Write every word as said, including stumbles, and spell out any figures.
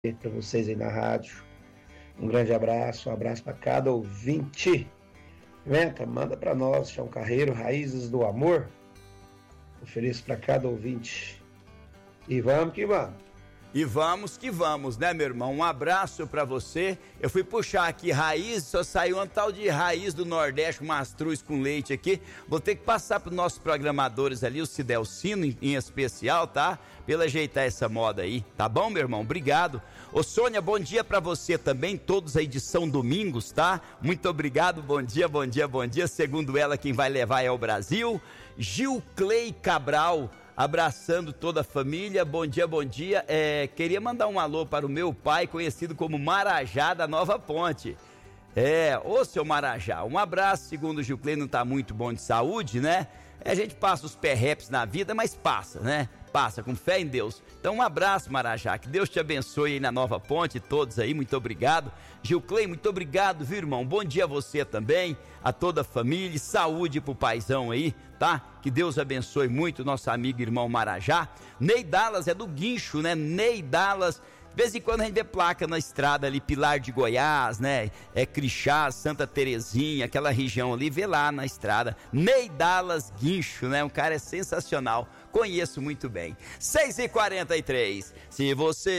para vocês aí na rádio. Um grande abraço, um abraço para cada ouvinte. Pimenta, manda para nós, Chão Carreiro, Raízes do Amor. Ofereço para cada ouvinte. E vamos que vamos. E vamos que vamos, né, meu irmão? Um abraço pra você. Eu fui puxar aqui raiz, só saiu uma tal de raiz do Nordeste, mastruz com leite aqui. Vou ter que passar pros nossos programadores ali, o Cidelcino em, em especial, tá? Pela ajeitar essa moda aí, tá bom, meu irmão? Obrigado. Ô, Sônia, bom dia pra você também, todos aí de São Domingos, tá? Muito obrigado, bom dia, bom dia, bom dia. Segundo ela, quem vai levar é o Brasil. Gilclei Cabral, abraçando toda a família, bom dia, bom dia. É, queria mandar um alô para o meu pai, conhecido como Marajá da Nova Ponte. É, ô seu Marajá, um abraço. Segundo o Gilclei, não tá muito bom de saúde, né? A gente passa os perrepes na vida, mas passa, né? Passa, com fé em Deus. Então um abraço, Marajá, que Deus te abençoe aí na Nova Ponte, todos aí, muito obrigado. Gilclei, muito obrigado, viu, irmão? Bom dia a você também, a toda a família, saúde pro paizão aí, tá? Que Deus abençoe muito nosso amigo e irmão Marajá. Ney Dallas é do Guincho, né? Ney Dallas, de vez em quando a gente vê placa na estrada ali, Pilar de Goiás, né? É Crixás, Santa Terezinha, aquela região ali, vê lá na estrada. Ney Dallas Guincho, né? Um cara é sensacional, conheço muito bem. seis e quarenta e três, se você